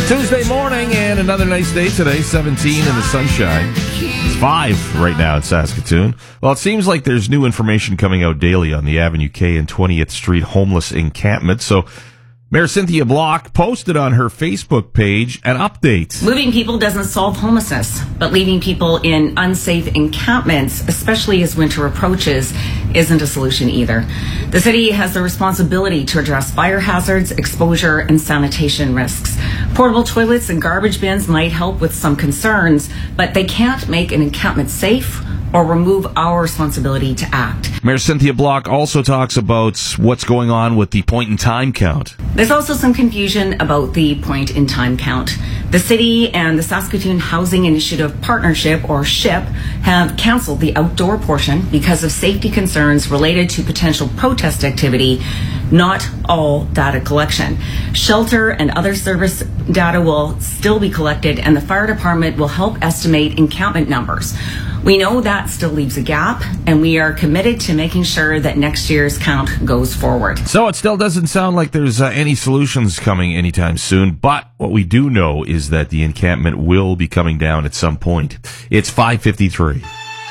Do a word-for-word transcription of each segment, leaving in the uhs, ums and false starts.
Tuesday morning and another nice day today, seventeen in the sunshine. It's five right now in Saskatoon. Well, it seems like there's new information coming out daily on the Avenue K and twentieth Street homeless encampment. So Mayor Cynthia Block posted on her Facebook page an update. Moving people doesn't solve homelessness, but leaving people in unsafe encampments, especially as winter approaches, isn't a solution either. The city has the responsibility to address fire hazards, exposure, and sanitation risks. Portable toilets and garbage bins might help with some concerns, but they can't make an encampment safe or remove our responsibility to act. Mayor Cynthia Block also talks about what's going on with the point-in-time count. There's also some confusion about the point-in-time count. The city and the Saskatoon Housing Initiative Partnership, or SHIP, have canceled the outdoor portion because of safety concerns related to potential protest activity, not all data collection. Shelter and other service data will still be collected, and the fire department will help estimate encampment numbers. We know that still leaves a gap, and we are committed to making sure that next year's count goes forward. So it still doesn't sound like there's uh, any solutions coming anytime soon, but what we do know is that the encampment will be coming down at some point. It's five fifty-three.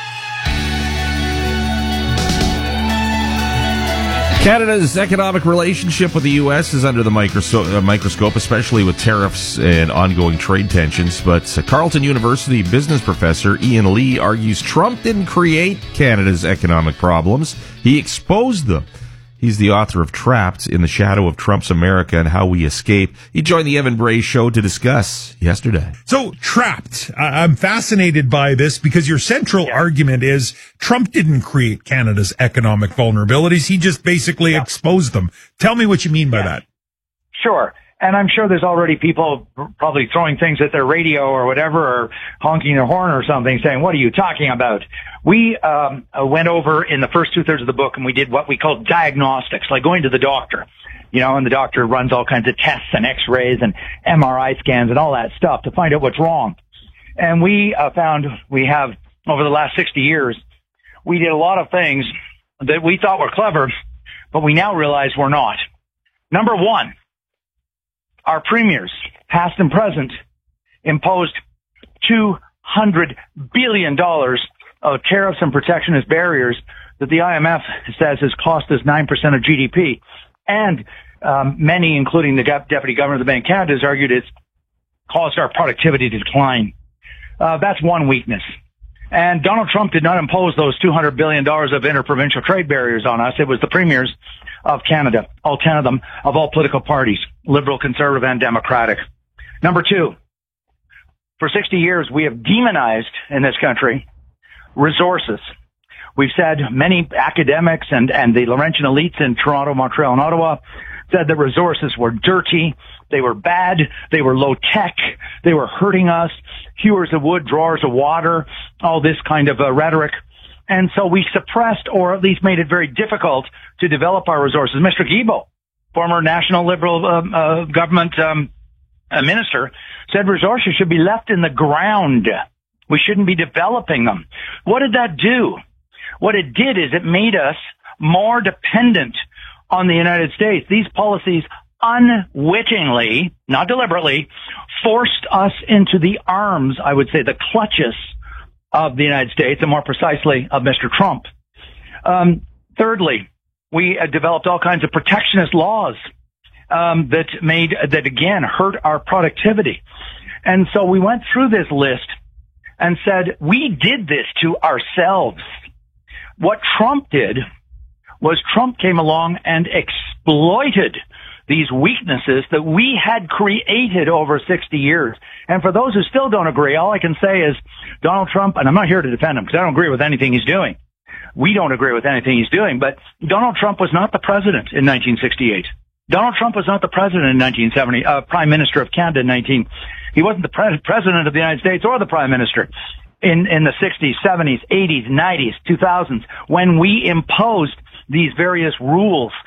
Canada's economic relationship with the U S is under the microscope, uh, microscope, especially with tariffs and ongoing trade tensions. But uh, Carleton University business professor Ian Lee argues Trump didn't create Canada's economic problems. He exposed them. He's the author of Trapped: In the Shadow of Trump's America and How We Escape. He joined the Evan Bray Show to discuss yesterday. So, Trapped. Uh, I'm fascinated by this because your central yeah. argument is Trump didn't create Canada's economic vulnerabilities. He just basically yeah. exposed them. Tell me what you mean by yeah. that. Sure. And I'm sure there's already people probably throwing things at their radio or whatever, or honking their horn or something, saying, what are you talking about? We um, went over in the first two-thirds of the book, and we did what we call diagnostics, like going to the doctor. You know, and the doctor runs all kinds of tests and x-rays and M R I scans and all that stuff to find out what's wrong. And we uh, found we have, over the last sixty years, we did a lot of things that we thought were clever, but we now realize we're not. Number one, our premiers, past and present, imposed two hundred billion dollars of tariffs and protectionist barriers that the I M F says has cost us nine percent of G D P. And um, many, including the Deputy Governor of the Bank of Canada, has argued it's caused our productivity to decline. Uh, that's one weakness. And Donald Trump did not impose those two hundred billion dollars of interprovincial trade barriers on us. It was the premiers of Canada, all ten of them, of all political parties, Liberal, Conservative, and Democratic. Number two, for sixty years, we have demonized in this country resources. We've said, many academics and, and the Laurentian elites in Toronto, Montreal, and Ottawa said that resources were dirty, they were bad, they were low tech, they were hurting us, hewers of wood, drawers of water, all this kind of uh, rhetoric. And so we suppressed, or at least made it very difficult to develop our resources. Mister Guilbeault, former National Liberal uh, uh, government um, uh, minister, said resources should be left in the ground. We shouldn't be developing them. What did that do? What it did is it made us more dependent on the United States. These policies unwittingly, not deliberately, forced us into the arms, I would say, the clutches of the United States, and more precisely of Mister Trump. Um, thirdly, we uh, developed all kinds of protectionist laws um, that made, that again, hurt our productivity. And so we went through this list and said, we did this to ourselves. What Trump did was Trump came along and exploited these weaknesses that we had created over sixty years. And for those who still don't agree, all I can say is Donald Trump, and I'm not here to defend him because I don't agree with anything he's doing. We don't agree with anything he's doing, but Donald Trump was not the president in nineteen sixty-eight. Donald Trump was not the president in nineteen seventy, uh, Prime Minister of Canada in nineteen. He wasn't the pre- president of the United States or the Prime Minister in, in the sixties, seventies, eighties, nineties, two thousands, when we imposed these various rules